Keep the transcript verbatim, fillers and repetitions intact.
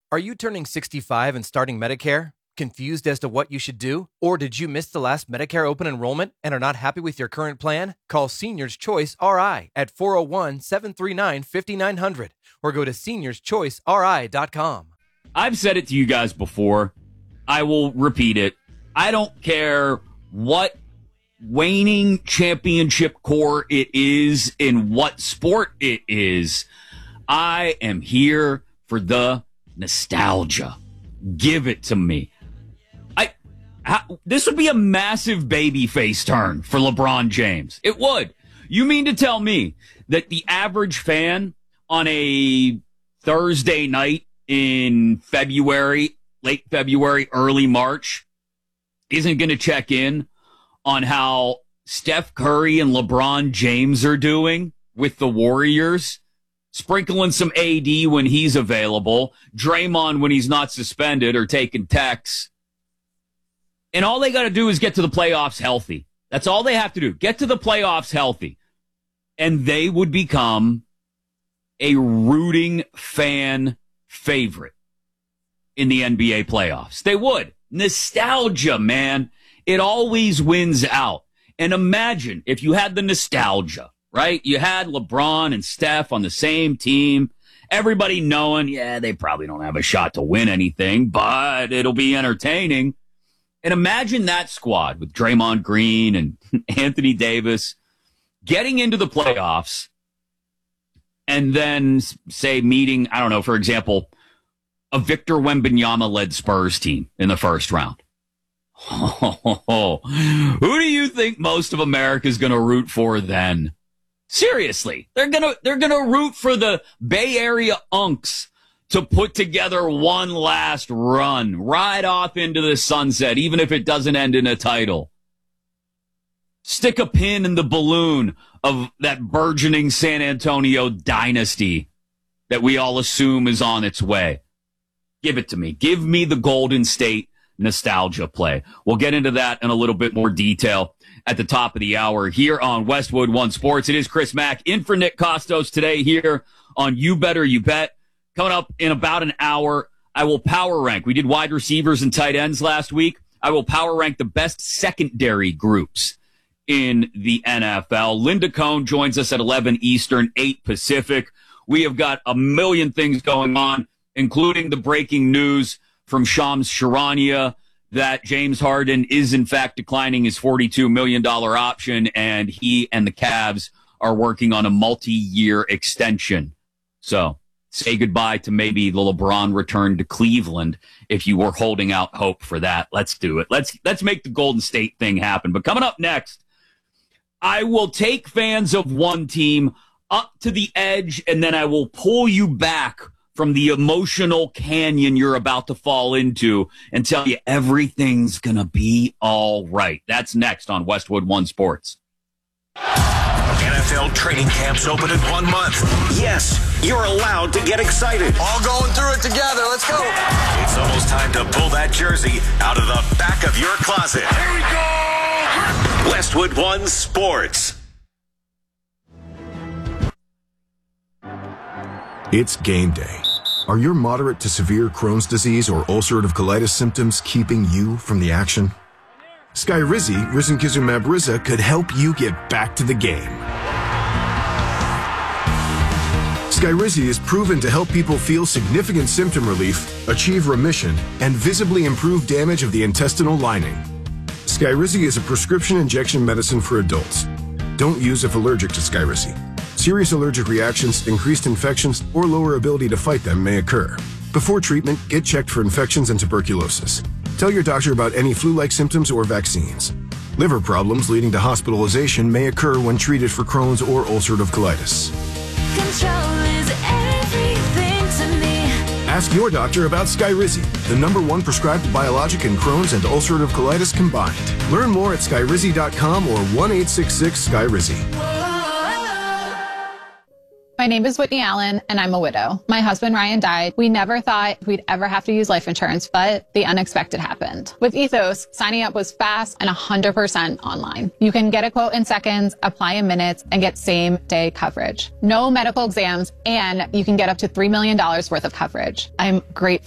Are you turning sixty-five and starting Medicare? Confused as to what you should do? Or did you miss the last Medicare open enrollment and are not happy with your current plan? Call Seniors Choice R I at four oh one, seven three nine, five nine zero zero or go to seniors choice r i dot com. I've said it to you guys before. I will repeat it. I don't care what waning championship core it is, in what sport it is. I am here for the nostalgia. Give it to me. I how, this would be a massive babyface turn for LeBron James. It would. You mean to tell me that the average fan on a Thursday night in February, late February, early March, isn't going to check in on how Steph Curry and LeBron James are doing with the Warriors? Sprinkling some A D when he's available, Draymond when he's not suspended or taking texts. And all they got to do is get to the playoffs healthy. That's all they have to do. Get to the playoffs healthy. And they would become a rooting fan favorite in the N B A playoffs. They would. Nostalgia, man. It always wins out. And imagine if you had the nostalgia, right? You had LeBron and Steph on the same team. Everybody knowing, yeah, they probably don't have a shot to win anything, but it'll be entertaining. And imagine that squad with Draymond Green and Anthony Davis getting into the playoffs and then, say, meeting, I don't know, for example, a Victor Wembanyama-led Spurs team in the first round. Oh, who do you think most of America is going to root for then? Seriously, they're going to they're going to root for the Bay Area Unks to put together one last run right off into the sunset, even if it doesn't end in a title. Stick a pin in the balloon of that burgeoning San Antonio dynasty that we all assume is on its way. Give it to me. Give me the Golden State nostalgia play. We'll get into that in a little bit more detail at the top of the hour here on Westwood One Sports. It is Chris Mack in for Nick Costos today here on You Better You Bet. Coming up in about an hour, I will power rank. We did wide receivers and tight ends last week. I will power rank the best secondary groups in the N F L. Linda Cohn joins us at eleven Eastern, eight Pacific. We have got a million things going on, including the breaking news from Shams Charania that James Harden is in fact declining his forty-two million dollars option, and he and the Cavs are working on a multi-year extension. So say goodbye to maybe the LeBron return to Cleveland if you were holding out hope for that. Let's do it. Let's let's make the Golden State thing happen. But coming up next, I will take fans of one team up to the edge, and then I will pull you back from the emotional canyon you're about to fall into and tell you everything's going to be all right. That's next on Westwood One Sports. N F L training camps open in one month. Yes, you're allowed to get excited. All going through it together. Let's go. It's almost time to pull that jersey out of the back of your closet. Here we go. Westwood One Sports. It's game day. Are your moderate to severe Crohn's disease or ulcerative colitis symptoms keeping you from the action? Skyrizi, risankizumab Riza, could help you get back to the game. Skyrizi is proven to help people feel significant symptom relief, achieve remission, and visibly improve damage of the intestinal lining. Skyrizi is a prescription injection medicine for adults. Don't use if allergic to Skyrizi. Serious allergic reactions, increased infections, or lower ability to fight them may occur. Before treatment, get checked for infections and tuberculosis. Tell your doctor about any flu-like symptoms or vaccines. Liver problems leading to hospitalization may occur when treated for Crohn's or ulcerative colitis. Control is everything to me. Ask your doctor about Skyrizi, the number one prescribed biologic in Crohn's and ulcerative colitis combined. Learn more at skyrizi dot com or one eight six six Skyrizi. My name is Whitney Allen, and I'm a widow. My husband, Ryan, died. We never thought we'd ever have to use life insurance, but the unexpected happened. With Ethos, signing up was fast and one hundred percent online. You can get a quote in seconds, apply in minutes, and get same-day coverage. No medical exams, and you can get up to three million dollars worth of coverage. I'm grateful